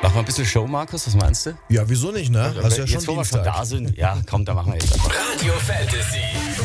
Machen wir ein bisschen Show, Markus, was meinst du? Ja, wieso nicht, ne? Hast ja schon jetzt, wo wir Dienstag. schon da sind, ja, komm, da machen wir jetzt einfach. Radio Fantasy.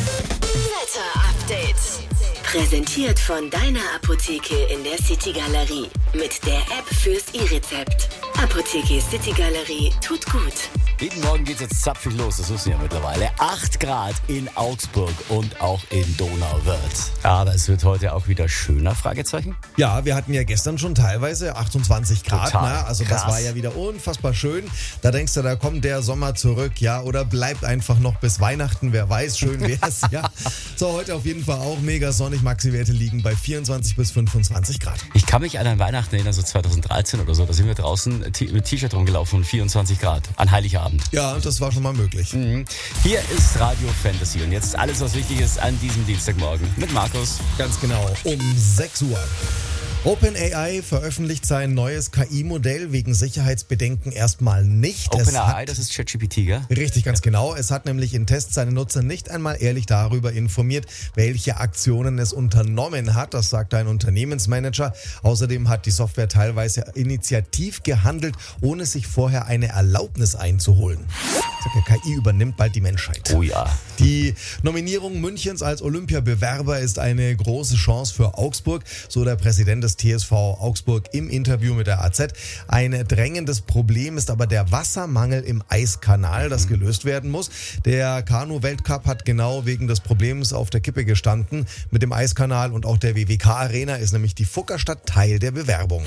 Wetter-Update. Präsentiert von deiner Apotheke in der City Galerie. Mit der App fürs E-Rezept. Apotheke City Galerie tut gut. Jeden Morgen geht es jetzt zapfig los, das wissen wir ja mittlerweile. 8 Grad in Augsburg und auch in Donauwörth. Aber es wird heute auch wieder schöner, Fragezeichen? Ja, wir hatten ja gestern schon teilweise 28 Grad, Total ne? Also krass. das war ja wieder unfassbar schön. Da denkst du, da kommt der Sommer zurück, ja, oder bleibt einfach noch bis Weihnachten, wer weiß, schön wär's, ja. So, heute auf jeden Fall auch mega sonnig, Maxi-Werte liegen bei 24 bis 25 Grad. Ich kann mich an Weihnachten erinnern, so 2013 oder so, da sind wir draußen mit T-Shirt rumgelaufen und 24 Grad an Heiligabend. Ja, das war schon mal möglich. Hier ist Radio Fantasy und jetzt alles, was wichtig ist an diesem Dienstagmorgen mit Markus. Ganz genau, um 6 Uhr. OpenAI veröffentlicht sein neues KI-Modell wegen Sicherheitsbedenken erstmal nicht. OpenAI, das ist ChatGPT, gell? Richtig, ganz genau. Es hat nämlich in Tests seine Nutzer nicht einmal ehrlich darüber informiert, welche Aktionen es unternommen hat. Das sagt ein Unternehmensmanager. Außerdem hat die Software teilweise initiativ gehandelt, ohne sich vorher eine Erlaubnis einzuholen. KI übernimmt bald die Menschheit. Oh ja. Die Nominierung Münchens als Olympiabewerber ist eine große Chance für Augsburg, so der Präsident des TSV Augsburg im Interview mit der AZ. Ein drängendes Problem ist aber der Wassermangel im Eiskanal, das gelöst werden muss. Der Kanu-Weltcup hat genau wegen des Problems auf der Kippe gestanden. Mit dem Eiskanal und auch der WWK-Arena ist nämlich die Fuggerstadt Teil der Bewerbung.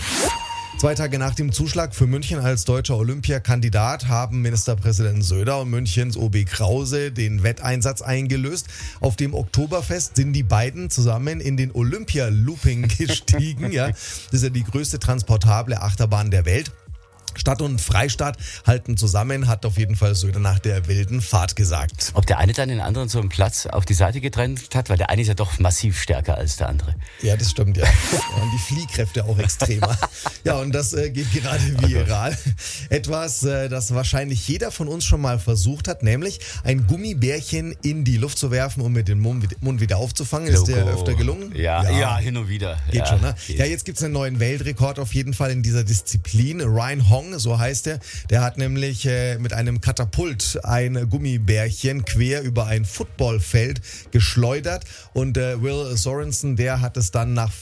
2 Tage nach dem Zuschlag für München als deutscher Olympiakandidat haben Ministerpräsident Söder und Münchens OB Krause den Wetteinsatz eingelöst. Auf dem Oktoberfest sind die beiden zusammen in den Olympia-Looping gestiegen. Ja, das ist ja die größte transportable Achterbahn der Welt. Stadt und Freistaat halten zusammen, hat auf jeden Fall Söder nach der wilden Fahrt gesagt. Ob der eine dann den anderen so einen Platz auf die Seite getrennt hat, weil der eine ist ja doch massiv stärker als der andere. Ja, das stimmt, ja. Und die Fliehkräfte auch extremer. Ja, und das geht gerade viral. Etwas, das wahrscheinlich jeder von uns schon mal versucht hat, nämlich ein Gummibärchen in die Luft zu werfen, um mit dem Mund wieder aufzufangen. Ist dir öfter gelungen? Ja, hin und wieder. Geht schon, ne? Geht. Ja, jetzt gibt's einen neuen Weltrekord auf jeden Fall in dieser Disziplin. Ryan Hong, so heißt er. Der hat nämlich mit einem Katapult ein Gummibärchen quer über ein Footballfeld geschleudert. Und Will Sorensen, der hat es dann nach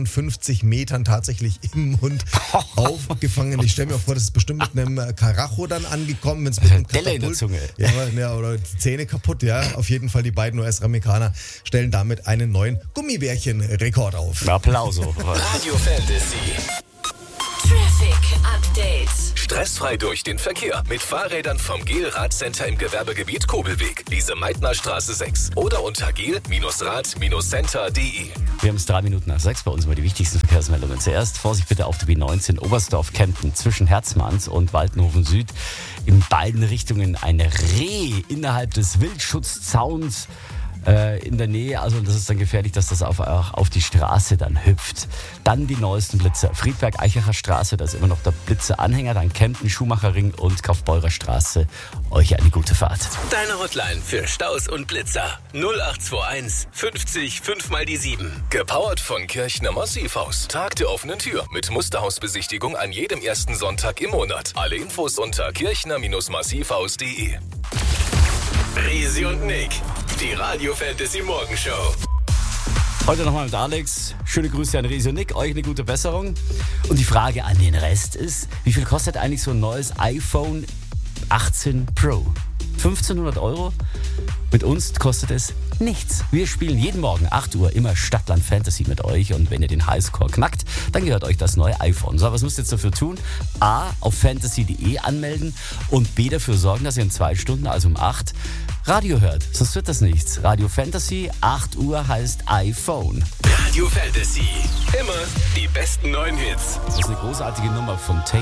54 Metern tatsächlich im Mund aufgefangen. Ich stelle mir auch vor, das ist bestimmt mit einem Karacho dann angekommen, wenn es mit einem Delle in der Zunge. Ja, oder die Zähne kaputt, ja. Auf jeden Fall, die beiden US-Amerikaner stellen damit einen neuen Gummibärchen-Rekord auf. Applauso. Radio Fantasy. Traffic Update. Stressfrei durch den Verkehr mit Fahrrädern vom GEL-Radcenter im Gewerbegebiet Kobelweg, Lise Meitner Straße 6 oder unter gel-rad-center.de. Wir haben es 3 Minuten nach 6 bei uns mal die wichtigsten Verkehrsmeldungen. Zuerst Vorsicht bitte auf der B19 Oberstdorf-Kempten zwischen Herzmanns und Waldenhofen Süd. In beiden Richtungen ein Reh innerhalb des Wildschutzzauns in der Nähe, also das ist dann gefährlich, dass das auch auf die Straße dann hüpft. Dann die neuesten Blitzer. Friedberg-Eichacher Straße, da ist immer noch der Blitzeranhänger, dann Kempten, Schumacherring und Kaufbeurer Straße. Euch eine gute Fahrt. Deine Hotline für Staus und Blitzer 0821 50 5 mal die 7. Gepowert von Kirchner Massivhaus. Tag der offenen Tür mit Musterhausbesichtigung an jedem ersten Sonntag im Monat. Alle Infos unter kirchner-massivhaus.de. Risi und Nick, die Radio Fantasy Morgenshow. Heute nochmal mit Alex. Schöne Grüße an Risi und Nick. Euch eine gute Besserung. Und die Frage an den Rest ist, wie viel kostet eigentlich so ein neues iPhone 18 Pro? 1500 €? Mit uns kostet es nichts. Wir spielen jeden Morgen 8 Uhr immer Stadtland Fantasy mit euch und wenn ihr den Highscore knackt, dann gehört euch das neue iPhone. So, was müsst ihr jetzt dafür tun? A, auf fantasy.de anmelden und B, dafür sorgen, dass ihr in 2 Stunden, also um 8, Radio hört. Sonst wird das nichts. Radio Fantasy, 8 Uhr heißt iPhone. Radio Fantasy, immer die besten neuen Hits. Das ist eine großartige Nummer von Taylor.